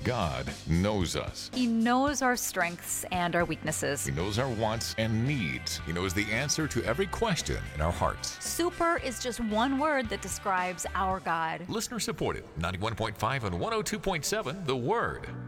God knows us. He knows our strengths and our weaknesses. He knows our wants and needs. He knows the answer to every question in our hearts. Super is just one word that describes our God. Listener supported, 91.5 and 102.7 The Word.